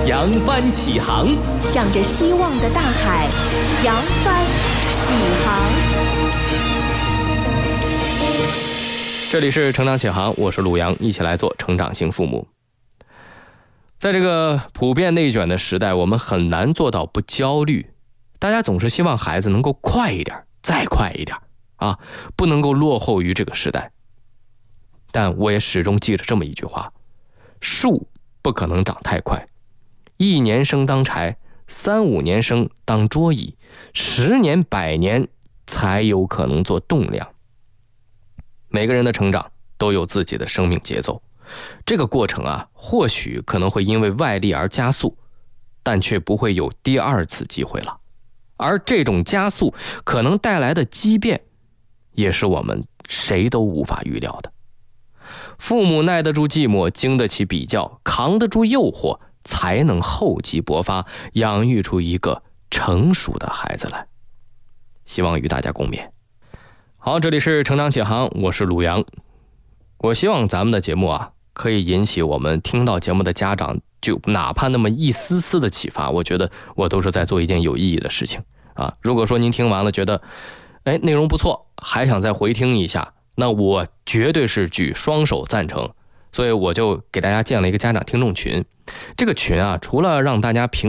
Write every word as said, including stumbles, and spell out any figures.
扬帆起航， 向着希望的大海扬帆起航。 这里是成长起航，我是鲁阳，一起来做成长型父母。在这个普遍内卷的时代，我们很难做到不焦虑。大家总是希望孩子能够快一点，再快一点啊，不能够落后于这个时代。但我也始终记着这么一句话：树不可能长太快，一年生当柴，三五年生当桌椅，十年百年才有可能做栋梁。每个人的成长都有自己的生命节奏，这个过程啊，或许可能会因为外力而加速，但却不会有第二次机会了。而这种加速可能带来的畸变，也是我们谁都无法预料的。父母耐得住寂寞，经得起比较，扛得住诱惑，才能厚积薄发，养育出一个成熟的孩子来。希望与大家共勉。好，这里是成长起航，我是鲁阳。我希望咱们的节目啊，可以引起我们听到节目的家长，就哪怕那么一丝丝的启发，我觉得我都是在做一件有意义的事情啊。如果说您听完了觉得，哎，内容不错，还想再回听一下，那我绝对是举双手赞成。所以我就给大家建了一个家长听众群。这个群啊，除了让大家平